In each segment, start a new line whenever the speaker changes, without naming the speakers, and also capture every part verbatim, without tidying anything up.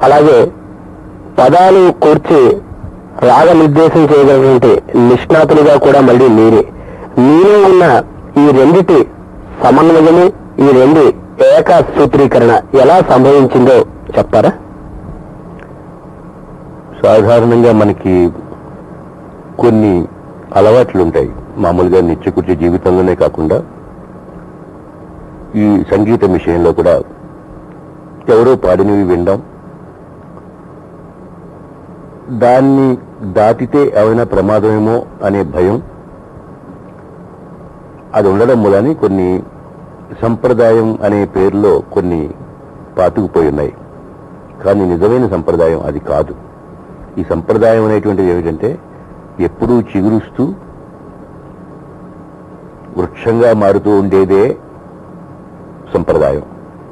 అలాగే పదాలు కూర్చి రాగ నిర్దేశం చేయగలిగినటువంటి నిష్ణాతులుగా కూడా మళ్ళీ మీరే. మీలో ఉన్న ఈ రెండిటి సమన్వయము, ఈ రెండు ఏక సూత్రీకరణ ఎలా సంభవించిందో చెప్తారా?
సాధారణంగా మనకి కొన్ని అలవాట్లు ఉంటాయి. మామూలుగా నిత్యకృత్య జీవితంలోనే కాకుండా ఈ సంగీతం విషయంలో కూడా ఎవరో పాడినవి వినడం, దాన్ని దాటితే ఏమైనా ప్రమాదమేమో అనే భయం, అది ఉండడం మూలని కొన్ని సంప్రదాయం అనే పేరులో కొన్ని పాతుకుపోయి ఉన్నాయి. కానీ నిజమైన సంప్రదాయం అది కాదు. ఈ సంప్రదాయం అనేటువంటిది ఏమిటంటే ఎప్పుడూ చిగురుస్తూ వృక్షంగా మారుతూ ఉండేదే సంప్రదాయం.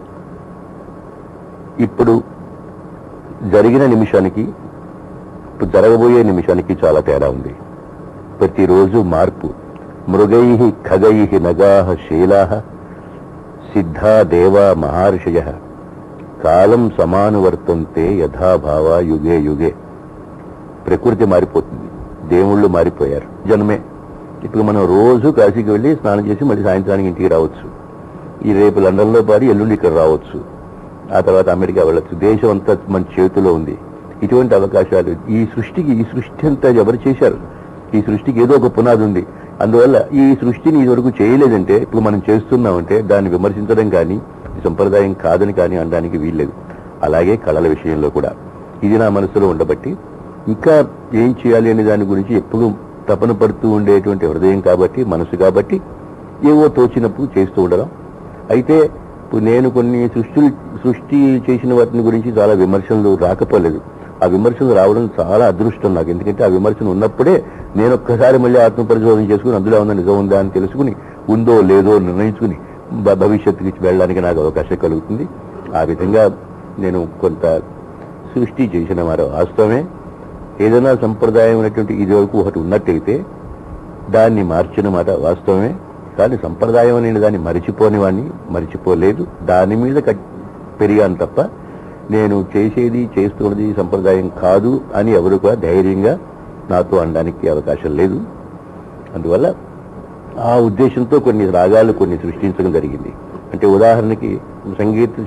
ఇప్పుడు జరిగిన నిమిషానికి ఇప్పుడు జరగబోయే నిమిషానికి చాలా తేడా ఉంది. ప్రతిరోజు మార్పు. మృగై ఖగై నగా శీలా సిద్ధా దేవా మహర్షయ కాలం సమానువర్తంతే యథాభావ యుగే యుగే. ప్రకృతి మారిపోతుంది, దేవుళ్ళు మారిపోయారు, జనమే. ఇప్పుడు మనం రోజు కాశీకి వెళ్ళి స్నానం చేసి మళ్ళీ సాయంత్రానికి ఇంటికి రావచ్చు. ఈ రేపు లండన్లో పాడి ఎల్లుండి ఇక్కడ రావచ్చు, ఆ తర్వాత అమెరికా వెళ్ళొచ్చు. దేశం అంతా మన చేతిలో ఉంది. ఇటువంటి అవకాశాలు ఈ సృష్టికి, ఈ సృష్టి అంతా ఎవరు చేశారు? ఈ సృష్టికి ఏదో ఒక పునాది ఉంది. అందువల్ల ఈ సృష్టిని ఇదివరకు చేయలేదంటే ఇప్పుడు మనం చేస్తున్నామంటే దాన్ని విమర్శించడం కానీ ఈ సంప్రదాయం కాదని కానీ అనడానికి వీల్లేదు. అలాగే కళల విషయంలో కూడా ఇది నా మనసులో ఉండబట్టి ఇంకా ఏం చేయాలి అనే దాని గురించి ఎప్పుడు తపన పడుతూ ఉండేటువంటి హృదయం కాబట్టి, మనసు కాబట్టి ఏవో తోచినప్పుడు చేస్తూ ఉండడం. అయితే ఇప్పుడు నేను కొన్ని సృష్టి సృష్టి చేసిన వాటిని గురించి చాలా విమర్శలు రాకపోలేదు. ఆ విమర్శలు రావడం చాలా అదృష్టం నాకు. ఎందుకంటే ఆ విమర్శలు ఉన్నప్పుడే నేను ఒక్కసారి మళ్ళీ ఆత్మపరిశోధన చేసుకుని అందులో ఉందా నిజం ఉందా అని తెలుసుకుని ఉందో లేదో నిర్ణయించుకుని భవిష్యత్తుకి వెళ్ళడానికి నాకు అవకాశం కలుగుతుంది. ఆ విధంగా నేను కొంత సృష్టి చేసిన వారు వాస్తవమే. ఏదైనా సంప్రదాయం అనేటువంటి ఇది వరకు ఒకటి ఉన్నట్టయితే దాన్ని మార్చిన మాట వాస్తవమే. కానీ సంప్రదాయం అనే దాన్ని మరిచిపోని వాడిని మరిచిపోలేదు. దాని మీద పెరిగాను తప్ప నేను చేసేది చేస్తున్నది సంప్రదాయం కాదు అని ఎవరు కూడా ధైర్యంగా నాతో అనడానికి అవకాశం లేదు. అందువల్ల ఆ ఉద్దేశంతో కొన్ని రాగాలు కొన్ని సృష్టించడం జరిగింది. అంటే ఉదాహరణకి సంగీత